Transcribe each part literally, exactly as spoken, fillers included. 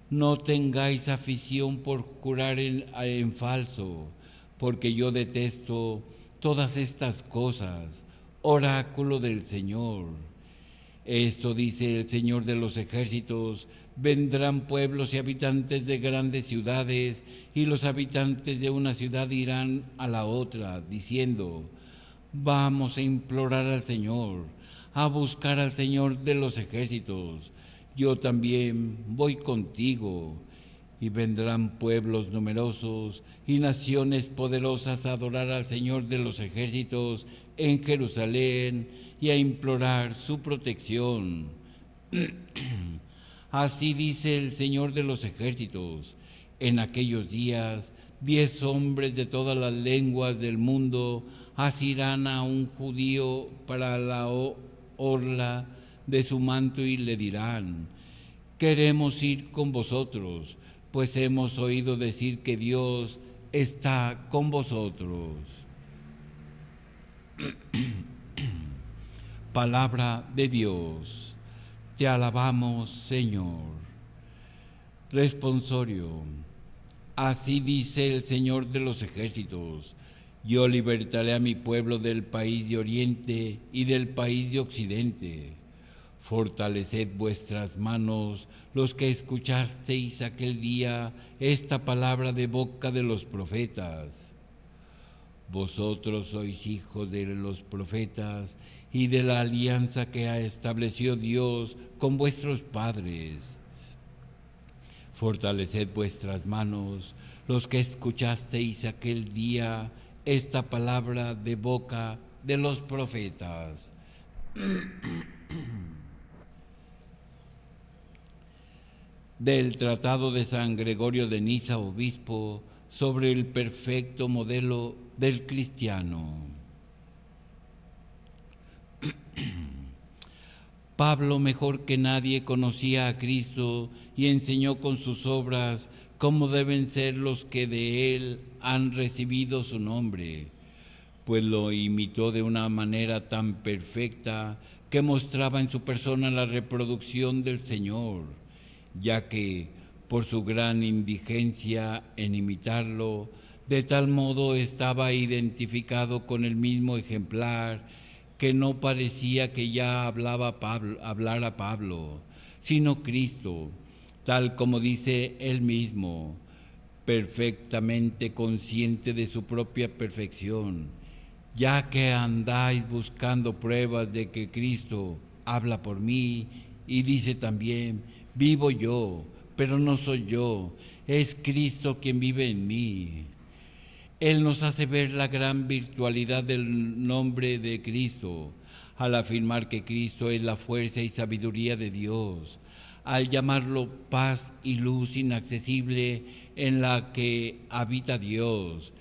No tengáis afición por jurar en, en falso, porque yo detesto todas estas cosas, oráculo del Señor. Esto dice el Señor de los ejércitos: vendrán pueblos y habitantes de grandes ciudades, y los habitantes de una ciudad irán a la otra, diciendo: vamos a implorar al Señor, a buscar al Señor de los ejércitos. Yo también voy contigo. Y vendrán pueblos numerosos y naciones poderosas a adorar al Señor de los ejércitos en Jerusalén y a implorar su protección. Así dice el Señor de los ejércitos: en aquellos días, diez hombres de todas las lenguas del mundo asirán a un judío para la orla de su manto y le dirán: queremos ir con vosotros, pues hemos oído decir que Dios está con vosotros. Palabra de Dios. Te alabamos, Señor. Responsorio. Así dice el Señor de los ejércitos: yo libertaré a mi pueblo del país de oriente y del país de occidente. Fortaleced vuestras manos los que escuchasteis aquel día esta palabra de boca de los profetas. Vosotros sois hijos de los profetas y de la alianza que ha establecido Dios con vuestros padres. Fortaleced vuestras manos los que escuchasteis aquel día esta palabra de boca de los profetas. Del Tratado de San Gregorio de Niza, obispo, sobre el perfecto modelo del cristiano. Pablo, mejor que nadie, conocía a Cristo y enseñó con sus obras cómo deben ser los que de él han recibido su nombre, pues lo imitó de una manera tan perfecta que mostraba en su persona la reproducción del Señor, ya que, por su gran indigencia en imitarlo, de tal modo estaba identificado con el mismo ejemplar que no parecía que ya hablaba Pablo, hablara Pablo, sino Cristo, tal como dice él mismo, perfectamente consciente de su propia perfección, ya que andáis buscando pruebas de que Cristo habla por mí, y dice también: vivo yo, pero no soy yo, es Cristo quien vive en mí. Él nos hace ver la gran virtualidad del nombre de Cristo, al afirmar que Cristo es la fuerza y sabiduría de Dios, al llamarlo paz y luz inaccesible en la que habita Dios,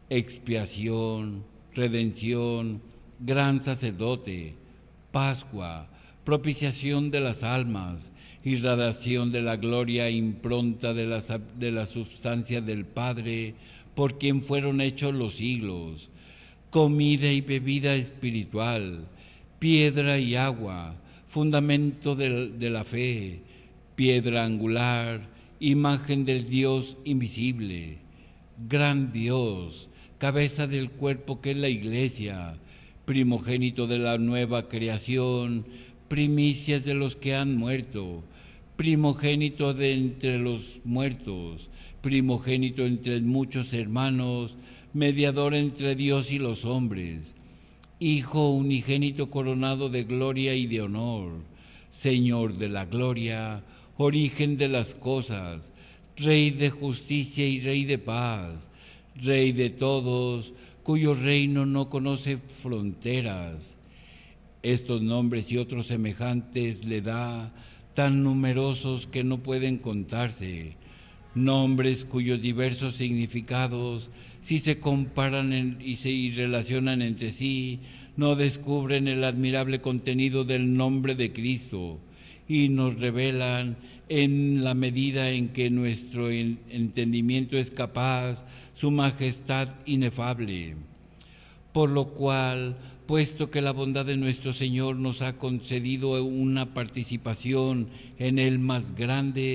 expiación, redención, gran sacerdote, Pascua, propiciación de las almas, irradiación de la gloria, impronta de la, de la substancia del Padre, por quien fueron hechos los siglos, comida y bebida espiritual, piedra y agua, fundamento de, de la fe, piedra angular, imagen del Dios invisible, gran Dios, cabeza del cuerpo que es la Iglesia, primogénito de la nueva creación, primicias de los que han muerto, primogénito de entre los muertos, primogénito entre muchos hermanos, mediador entre Dios y los hombres, Hijo unigénito coronado de gloria y de honor, Señor de la gloria, origen de las cosas, Rey de justicia y Rey de paz, Rey de todos, cuyo reino no conoce fronteras. Estos nombres y otros semejantes le da, tan numerosos que no pueden contarse, nombres cuyos diversos significados, si se comparan en, y se y relacionan entre sí, no descubren el admirable contenido del nombre de Cristo y nos revelan, en la medida en que nuestro entendimiento es capaz, su majestad inefable. Por lo cual, puesto que la bondad de nuestro Señor nos ha concedido una participación en el más grande,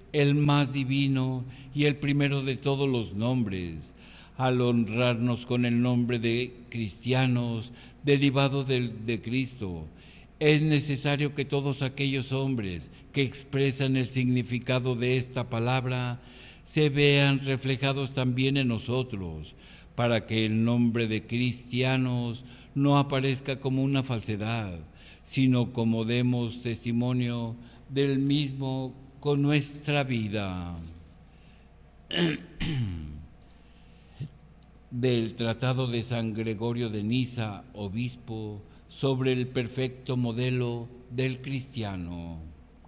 el más divino y el primero de todos los nombres, al honrarnos con el nombre de cristianos, derivado del, de Cristo. Es necesario que todos aquellos hombres que expresan el significado de esta palabra se vean reflejados también en nosotros, para que el nombre de cristianos no aparezca como una falsedad, sino como demos testimonio del mismo con nuestra vida. Del Tratado de San Gregorio de Niza, obispo, sobre el perfecto modelo del cristiano.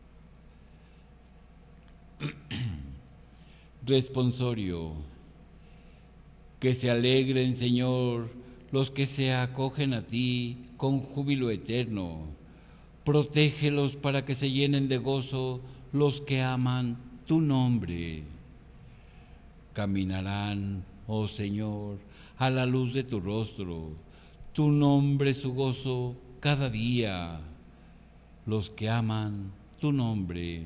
Responsorio. Que se alegren, Señor, los que se acogen a ti con júbilo eterno. Protégelos para que se llenen de gozo los que aman tu nombre. Caminarán, oh Señor, a la luz de tu rostro, tu nombre su gozo cada día, los que aman tu nombre.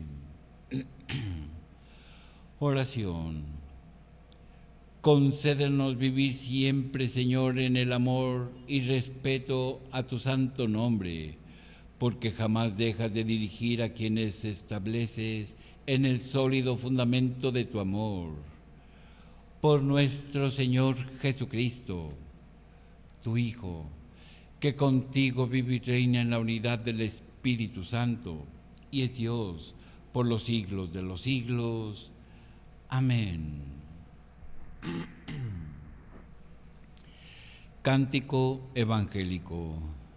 Oración. Concédenos vivir siempre, Señor, en el amor y respeto a tu santo nombre, porque jamás dejas de dirigir a quienes estableces en el sólido fundamento de tu amor. Por nuestro Señor Jesucristo, tu Hijo, que contigo vive y reina en la unidad del Espíritu Santo, y es Dios por los siglos de los siglos. Amén. Cántico evangélico.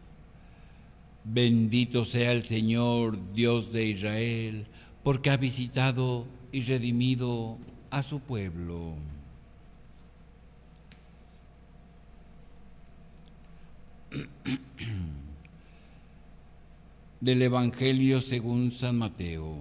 Bendito sea el Señor, Dios de Israel, porque ha visitado y redimido a su pueblo. Del Evangelio según San Mateo.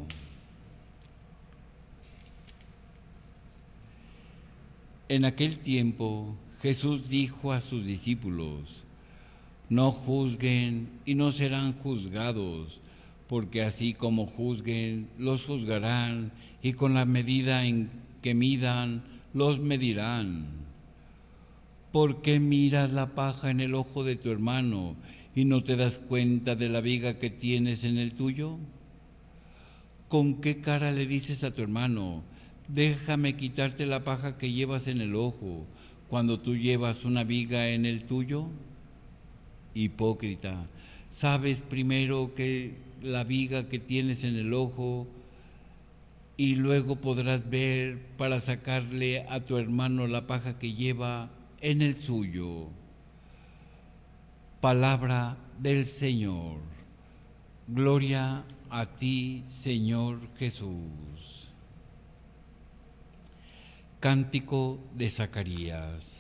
En aquel tiempo Jesús dijo a sus discípulos: no juzguen y no serán juzgados, porque así como juzguen, los juzgarán, y con la medida en que midan, los medirán. ¿Por qué miras la paja en el ojo de tu hermano y no te das cuenta de la viga que tienes en el tuyo? ¿Con qué cara le dices a tu hermano: déjame quitarte la paja que llevas en el ojo, cuando tú llevas una viga en el tuyo? Hipócrita, sabes primero que la viga que tienes en el ojo, y luego podrás ver para sacarle a tu hermano la paja que lleva en el suyo. Palabra del Señor. Gloria a ti, Señor Jesús. Cántico de Zacarías.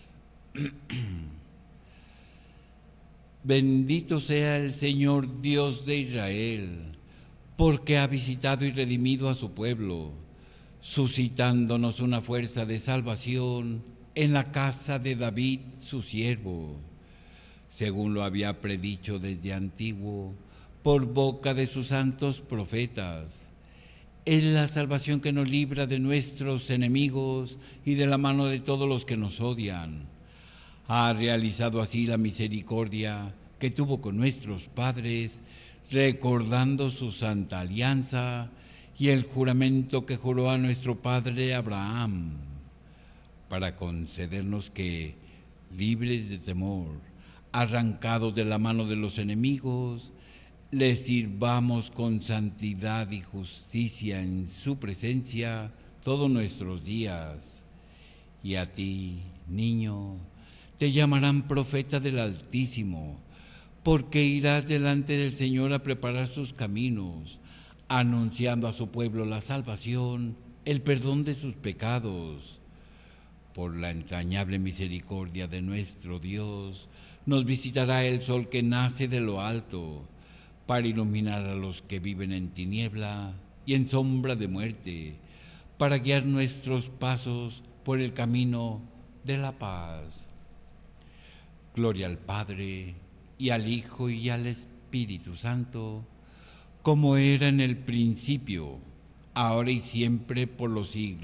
Bendito sea el Señor Dios de Israel, porque ha visitado y redimido a su pueblo, suscitándonos una fuerza de salvación en la casa de David, su siervo, según lo había predicho desde antiguo, por boca de sus santos profetas. Es la salvación que nos libra de nuestros enemigos y de la mano de todos los que nos odian. Ha realizado así la misericordia que tuvo con nuestros padres, recordando su santa alianza y el juramento que juró a nuestro padre Abraham, para concedernos que, libres de temor, arrancados de la mano de los enemigos, le sirvamos con santidad y justicia en su presencia todos nuestros días. Y a ti, niño, te llamarán profeta del Altísimo, porque irás delante del Señor a preparar sus caminos, anunciando a su pueblo la salvación, el perdón de sus pecados. Por la entrañable misericordia de nuestro Dios, nos visitará el sol que nace de lo alto, para iluminar a los que viven en tiniebla y en sombra de muerte, para guiar nuestros pasos por el camino de la paz. Gloria al Padre, y al Hijo, y al Espíritu Santo, como era en el principio, ahora y siempre por los siglos.